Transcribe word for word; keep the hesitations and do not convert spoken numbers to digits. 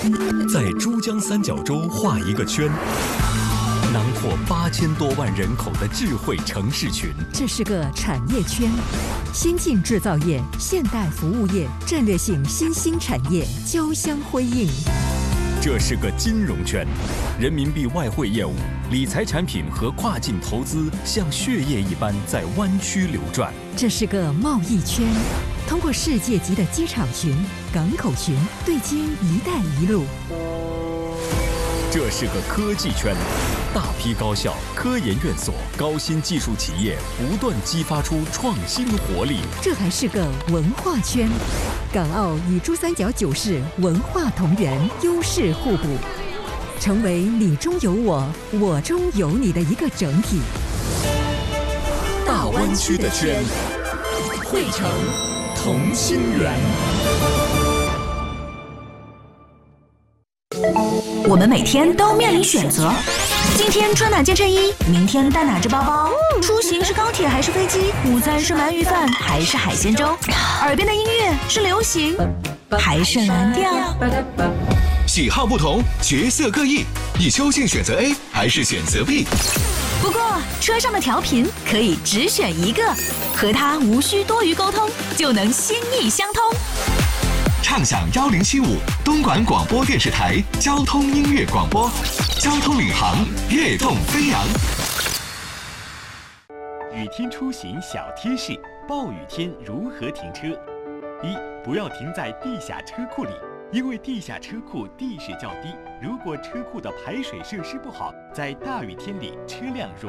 在珠江三角洲画一个圈，囊括八千多万人口的智慧城市群。 这是个产业圈，先进制造业、现代服务业、战略性新兴产业交相辉映。 这是个金融圈，人民币外汇业务、理财产品和跨境投资像血液一般在湾区流转。 这是个贸易圈，通过世界级的机场群、港口群对接“一带一路”。 这是个科技圈，大批高校、科研院所、高新技术企业不断激发出创新活力。 这还是个文化圈，港澳与珠三角九市文化同源，优势互补，成为你中有我，我中有你的一个整体。 大湾区的圈，汇成同心圆。 我们每天都面临选择，今天穿哪件衬衣，明天带哪只包包，出行是高铁还是飞机，午餐是鳗鱼饭还是海鲜粥，耳边的音乐是流行还是蓝调。 喜好不同，角色各异，你究竟选择 A 还是选择 B？ 不过车上的调频可以只选一个，和它无需多余沟通，就能心意相通。 畅享幺零七五东莞广播电视台交通音乐广播，交通领航，跃动飞扬。 雨天出行小贴士：暴雨天如何停车？一、不要停在地下车库里，因为地下车库地势较低，如果车库的排水设施不好，在大雨天里车辆容